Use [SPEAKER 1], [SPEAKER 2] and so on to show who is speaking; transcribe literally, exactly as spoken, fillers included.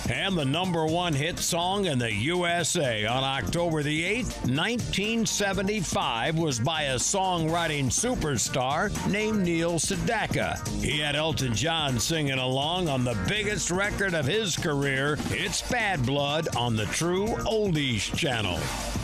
[SPEAKER 1] And the number one hit song in the U S A on October the eighth, nineteen seventy-five was by a songwriting superstar named Neil Sedaka. He had Elton John singing along on the biggest record of his career. It's Bad Blood on the True Oldies Channel.